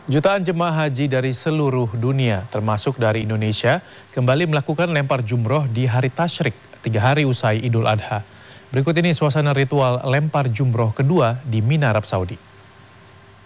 Jutaan jemaah haji dari seluruh dunia, termasuk dari Indonesia, kembali melakukan lempar jumroh di hari Tasyrik, 3 hari usai Idul Adha. Berikut ini suasana ritual lempar jumroh kedua di Mina, Arab Saudi.